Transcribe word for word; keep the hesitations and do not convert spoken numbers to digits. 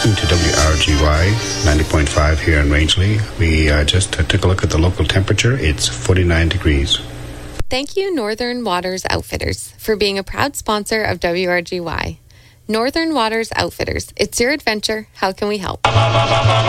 listening to W R G Y ninety point five here in Rangeley. We uh, just uh, took a look at the local temperature. It's forty-nine degrees. Thank you, Northern Waters Outfitters, for being a proud sponsor of W R G Y. Northern Waters Outfitters. It's your adventure. How can we help?